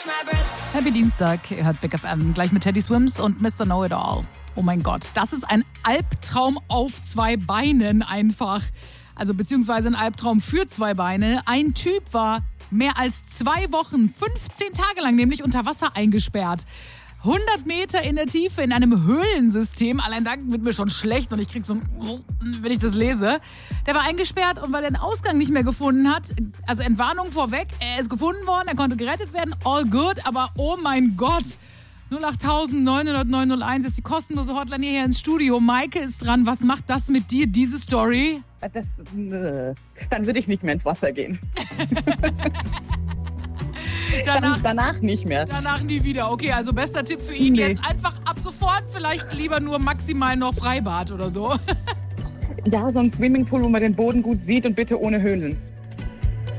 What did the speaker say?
Happy Dienstag, ihr hört Big FM, gleich mit Teddy Swims und Mr. Know-It-All. Oh mein Gott, das ist ein Albtraum auf 2 Beinen einfach. Also beziehungsweise ein Albtraum für 2 Beine. Ein Typ war mehr als 2 Wochen, 15 Tage lang nämlich unter Wasser eingesperrt. 100 Meter in der Tiefe in einem Höhlensystem. Allein da wird mir schon schlecht und ich krieg so ein, wenn ich das lese. Der war eingesperrt und weil er den Ausgang nicht mehr gefunden hat, also Entwarnung vorweg, er ist gefunden worden, er konnte gerettet werden, all good, aber oh mein Gott. 08000 900 901 ist die kostenlose Hotline hierher ins Studio. Maike ist dran. Was macht das mit dir, diese Story? Dann würde ich nicht mehr ins Wasser gehen. Danach nicht mehr. Danach nie wieder. Okay, also bester Tipp für ihn jetzt einfach ab sofort vielleicht lieber nur maximal noch Freibad oder so. Ja, so ein Swimmingpool, wo man den Boden gut sieht und bitte ohne Höhlen.